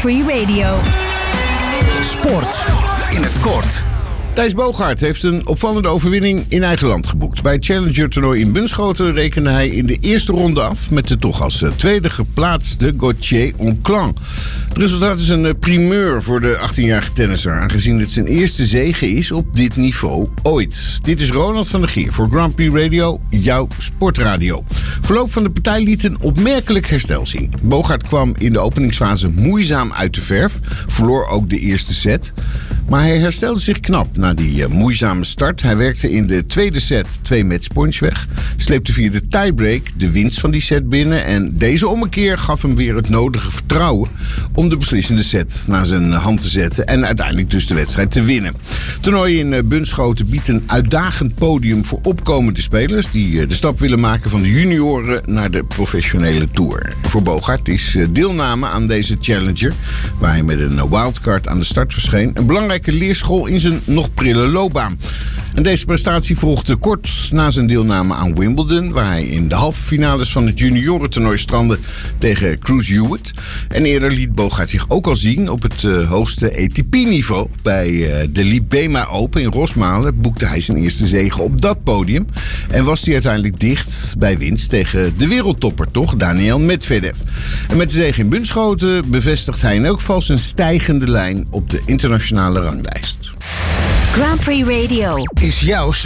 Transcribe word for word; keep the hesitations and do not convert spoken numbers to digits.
Prix Radio. Sport in het kort. Thijs Boogaard heeft een opvallende overwinning in eigen land geboekt. Bij het Challenger-toernooi in Bunschoten rekende hij in de eerste ronde af met de toch als tweede geplaatste Gauthier Onclan. Het resultaat is een primeur voor de achttienjarige tennisser, aangezien het zijn eerste zege is op dit niveau ooit. Dit is Ronald van der Geer voor Grand Prix Radio, jouw sportradio. Verloop van de partij liet een opmerkelijk herstel zien. Boogaard kwam in de openingsfase moeizaam uit de verf, verloor ook de eerste set. Maar hij herstelde zich knap na die uh, moeizame start. Hij werkte in de tweede set twee matchpoints weg, sleepte via de tiebreak de winst van die set binnen en deze ommekeer gaf hem weer het nodige vertrouwen om de beslissende set naar zijn hand te zetten en uiteindelijk dus de wedstrijd te winnen. Het toernooi in uh, Bunschoten biedt een uitdagend podium voor opkomende spelers die uh, de stap willen maken van de junioren naar de professionele tour. Voor Boogaard is uh, deelname aan deze Challenger, waar hij met een wildcard aan de start verscheen, een belangrijke leerschool in zijn nog prille loopbaan. En deze prestatie volgde kort na zijn deelname aan Wimbledon, waar hij in de halve finales van het juniorentoernooi strandde tegen Cruz Hewitt. En eerder liet Boogaard zich ook al zien op het uh, hoogste A T P-niveau. Bij uh, de Libema Open in Rosmalen boekte hij zijn eerste zege op dat podium. En was hij uiteindelijk dicht bij winst tegen de wereldtopper, toch? Daniel Medvedev. En met de zege in Bunschoten bevestigt hij in elk geval zijn stijgende lijn op de internationale ranglijst. Grand Prix Radio Is jouw